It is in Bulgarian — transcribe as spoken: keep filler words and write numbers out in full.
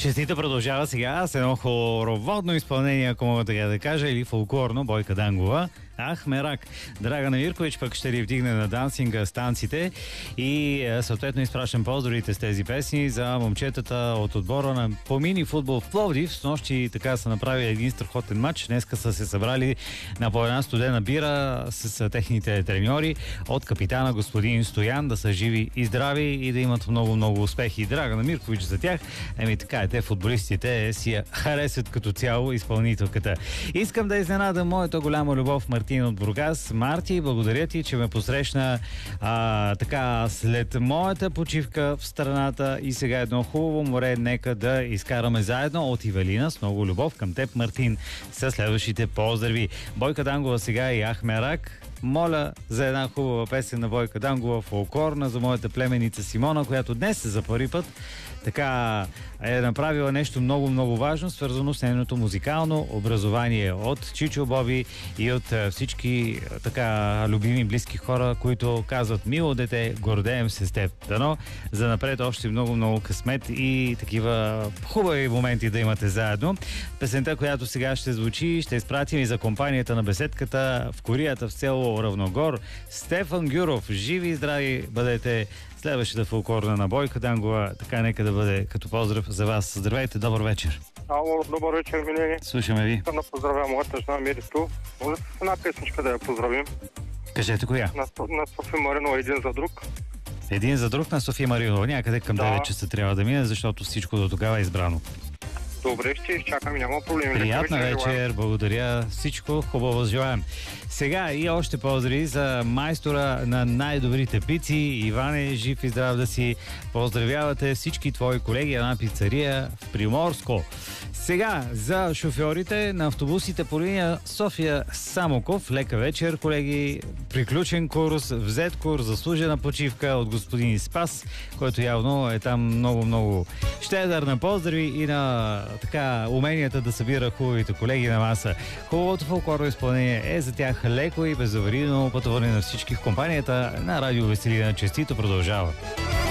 Честито продължава сега с едно хороводно изпълнение, ако мога така да кажа, или фолклорно, Бойка Дангова. Ах, мерак. Драгана Миркович пък ще ли вдигне на дансинга с танците и съответно изпращам поздравите с тези песни за момчетата от отбора на по мини футбол в Пловдив. С нощи така са направили един страхотен матч. Днеска са се събрали на по една студена бира с техните треньори от капитана господин Стоян, да са живи и здрави и да имат много-много успехи. Драгана Миркович за тях. Еми така е, те футболистите си я харесват като цяло изпълнителката. Искам да изненадам моята голяма любов Мартин от Бургас. Марти, благодаря ти, че ме посрещна а, така след моята почивка в страната и сега едно хубаво море. Нека да изкараме заедно от Ивелина с много любов към теб, Мартин, със следващите поздрави. Бойка Дангова сега и Ах, мерак. Моля за една хубава песен на Бойка Дангова, фолклорна, за моята племеница Симона, която днес за първи път така е направила нещо много-много важно, свързано с нейното музикално образование от Чичо Боби и от всички така любими близки хора, които казват: мило дете, гордеем се с теб. Дано за напред още много-много късмет и такива хубави моменти да имате заедно. Песента, която сега ще звучи, ще изпратим и за компанията на беседката в Корията в село Равногор. Стефан Гюров, живи и здрави бъдете. Следващата фолклорна на Бойка Дангова, така нека да бъде като поздрав за вас. Здравейте, добър вечер. Ало, добър вечер, Милени. Слушаме ви. Искам да поздравя моята жена Мирито. Може с една песничка да я поздравим. Кажете коя? На, на София Маринова, един за друг. Един за друг на София Маринова. Някъде към Да. девет часа трябва да мине, защото всичко до тогава е избрано. Добре, ще изчакам, няма проблеми. Приятна Лека вечер, вечер, благодаря. Всичко хубаво желаем. Сега и още поздрави за майстора на най-добрите пици. Иване, жив и здрав да си. Поздравявате всички твои колеги на пицария в Приморско. Сега за шофьорите на автобусите по линия София-Самоков. Лека вечер, колеги. Приключен курс, взет курс, заслужена почивка от господин Спас, който явно е там много-много щедър на поздрави и на така уменията да събира хубавите колеги на маса. Хубавото фолклорно изпълнение е за тях леко и безаварийно пътуване на всички в компанията на Радио Веселина. Честито продължава.